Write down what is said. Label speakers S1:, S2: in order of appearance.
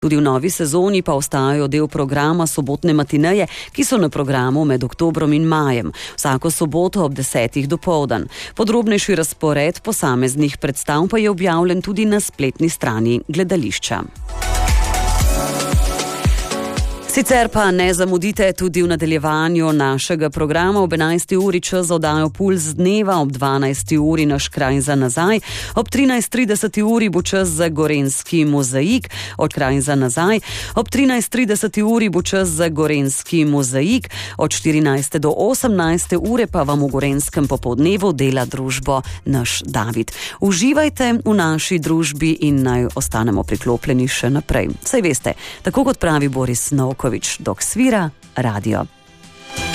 S1: Tudi v novi sezoni pa ostajajo del programa sobotne matineje, ki so na programu med oktobrom in majem, vsako soboto ob 10. dopoldan. Podrobnejši razpored posameznih predstav pa je objavljen tudi na spletni strani gledališča. Sicer pa ne zamudite tudi v nadaljevanju našega programa ob 11. uri čas za oddajo Puls dneva, ob 12. uri naš kraj za nazaj, ob 13.30 uri bo čas za Gorenjski mozaik, od kraj za nazaj, ob 13.30 uri bo čas za Gorenjski mozaik, od 14. do 18. ure pa vam v Gorenjskem popoldnevu dela družbo naš David. Uživajte v naši družbi in naj ostanemo priklopljeni še naprej. Saj veste, tako kot pravi Boris Novković, dok svira radio.